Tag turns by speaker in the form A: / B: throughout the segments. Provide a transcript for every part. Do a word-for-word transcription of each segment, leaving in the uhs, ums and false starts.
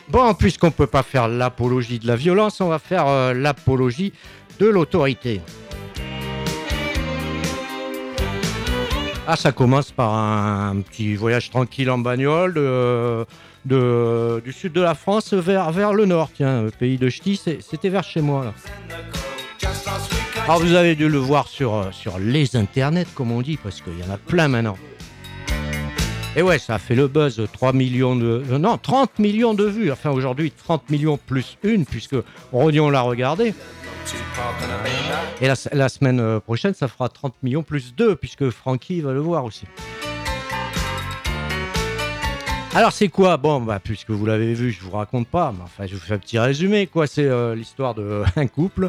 A: Bon, puisqu'on ne peut pas faire l'apologie de la violence, on va faire euh, l'apologie de l'autorité. Ah, ça commence par un petit voyage tranquille en bagnole de, de, du sud de la France vers, vers le nord. Tiens, le pays de Ch'ti, c'est, c'était vers chez moi, là. Alors, vous avez dû le voir sur, sur les internets, comme on dit, parce qu'il y en a plein maintenant. Et ouais, ça a fait le buzz, trois millions de... Non, trente millions de vues. Enfin, aujourd'hui, trente millions plus une, puisque Rodion l'a regardé. Et la, la semaine prochaine, ça fera trente millions plus deux, puisque Francky va le voir aussi. Alors, c'est quoi ? Bon, bah, puisque vous l'avez vu, je vous raconte pas, mais enfin, je vous fais un petit résumé, quoi. C'est euh, l'histoire d'un couple.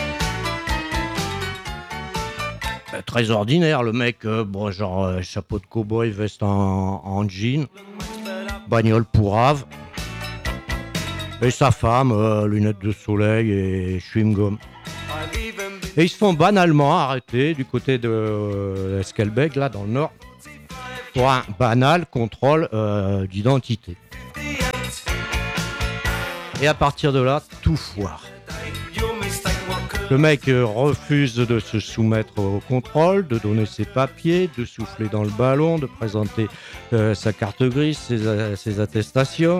A: Euh, très ordinaire, le mec, euh, bon, genre euh, chapeau de cow-boy, veste en, en jean, bagnole pourrave. Et sa femme, euh, lunettes de soleil et chewing-gum. Et ils se font banalement arrêter du côté de euh, Esquelbecq, là, dans le nord, pour un banal contrôle euh, d'identité. Et à partir de là, tout foire. Le mec euh, refuse de se soumettre au contrôle, de donner ses papiers, de souffler dans le ballon, de présenter euh, sa carte grise, ses, ses attestations.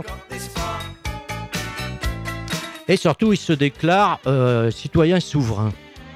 A: Et surtout, il se déclare euh, citoyen souverain.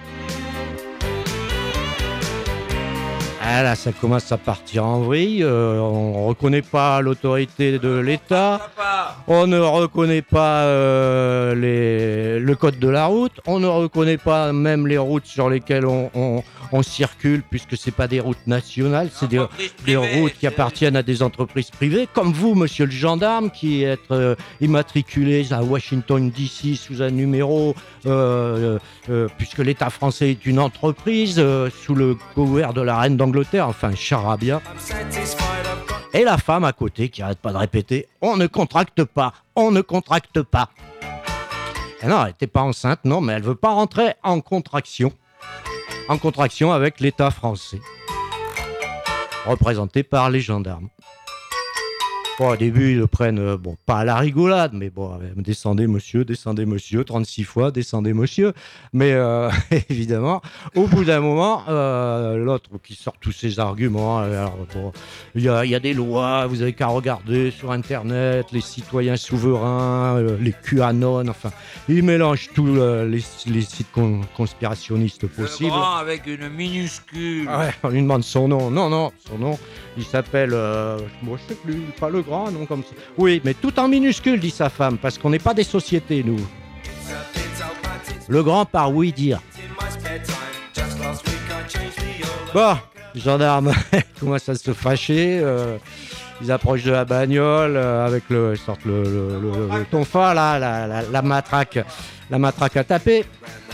A: Ah là, ça commence à partir en vrille. Euh, on ne reconnaît pas l'autorité de l'État. On ne reconnaît pas euh, les, le code de la route. On ne reconnaît pas même les routes sur lesquelles on, on, on circule, puisque ce n'est pas des routes nationales, c'est des, des routes qui appartiennent à des entreprises privées, comme vous, monsieur le gendarme, qui êtes euh, immatriculé à Washington D C sous un numéro, euh, euh, puisque l'État français est une entreprise, euh, sous le couvert de la reine d'Angleterre, enfin charabia. Et la femme à côté qui arrête pas de répéter « On ne contracte pas, on ne contracte pas ». Et non, elle n'était pas enceinte, non, mais elle veut pas rentrer en contraction. En contraction avec l'État français, représenté par les gendarmes. Bon, au début, ils le prennent, euh, bon, pas à la rigolade, mais bon, euh, descendez monsieur, descendez monsieur, trente-six fois, descendez monsieur. Mais euh, évidemment, au bout d'un moment, euh, l'autre qui sort tous ses arguments, alors bon, il y a, y a des lois, vous avez qu'à regarder sur Internet, les citoyens souverains, euh, les QAnon, enfin, il mélange tous euh, les, les sites con, conspirationnistes possibles.
B: Le grand avec une minuscule.
A: Ouais, on lui demande son nom. Non, non, son nom, il s'appelle, euh, moi je sais plus, pas le grand, non comme ça. Oui, mais tout en minuscule, dit sa femme, parce qu'on n'est pas des sociétés, nous. Le grand par oui dire. Bon, les gendarmes commencent à se fâcher. Euh, ils approchent de la bagnole euh, avec le, ils sortent le, le, le, le tonfa, là, la, la, la matraque, la matraque à taper.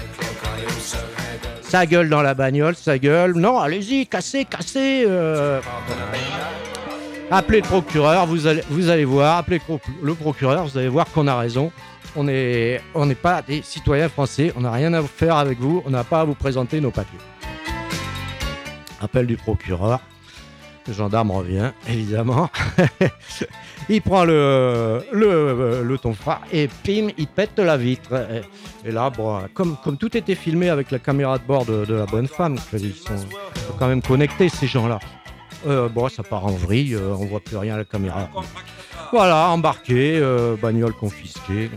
A: Ça gueule dans la bagnole, ça gueule. Non, allez-y, cassez, cassez. Euh... Appelez le procureur, vous allez, vous allez voir. Appelez le procureur, vous allez voir qu'on a raison. On n'est on n'est pas des citoyens français. On n'a rien à faire avec vous. On n'a pas à vous présenter nos papiers. Appel du procureur. Le gendarme revient, évidemment. Il prend le, le, le tonfa et pim, il pète la vitre. Et, et là, bon, comme, comme tout était filmé avec la caméra de bord de, de la bonne femme, ils sont quand même connectés, ces gens-là. Euh, bon, ça part en vrille, euh, on voit plus rien à la caméra. Voilà, embarqué, euh, bagnole confisquée.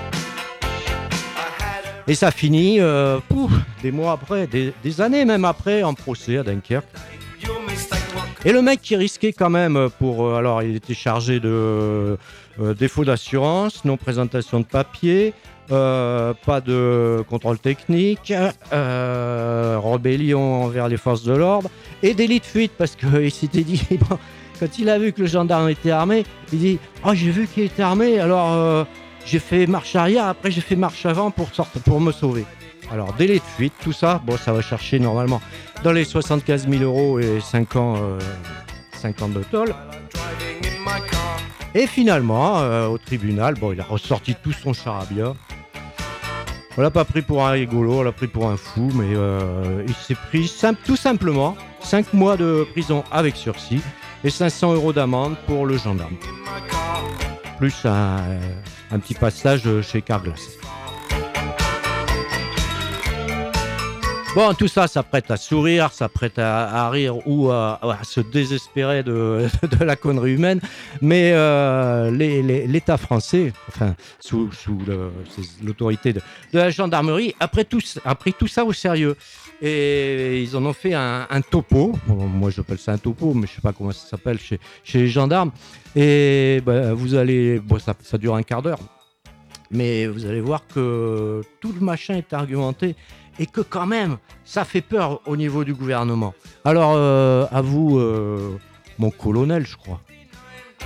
A: Et ça finit, euh, pouf, des mois après, des, des années même après, en procès à Dunkerque. Et le mec qui risquait quand même pour... Euh, alors, il était chargé de euh, défaut d'assurance, non présentation de papier, euh, pas de contrôle technique, euh, rébellion envers les forces de l'ordre et délit de fuite, parce qu'il s'était dit... Bon, quand il a vu que le gendarme était armé, il dit « Oh, j'ai vu qu'il était armé, alors euh, j'ai fait marche arrière, après j'ai fait marche avant pour, sortir, pour me sauver. » Alors, délai de fuite, tout ça, bon, ça va chercher normalement dans les soixante-quinze mille euros et cinq ans, euh, cinq ans de tôle. Et finalement, euh, au tribunal, bon, il a ressorti tout son charabia. On l'a pas pris pour un rigolo, on l'a pris pour un fou, mais euh, il s'est pris simple, tout simplement cinq mois de prison avec sursis et cinq cents euros d'amende pour le gendarme. Plus un, un petit passage chez Carglass. Bon, tout ça, ça prête à sourire, ça prête à, à rire ou à, à se désespérer de, de la connerie humaine, mais euh, les, les, l'État français, enfin sous, sous le, l'autorité de, de la gendarmerie, a pris, tout, a pris tout ça au sérieux. Et ils en ont fait un, un topo, bon, moi j'appelle ça un topo, mais je ne sais pas comment ça s'appelle chez, chez les gendarmes. Et ben, vous allez, bon, ça, ça dure un quart d'heure, mais vous allez voir que tout le machin est argumenté. Et que quand même, ça fait peur au niveau du gouvernement. Alors, euh, à vous, euh, mon colonel, je crois.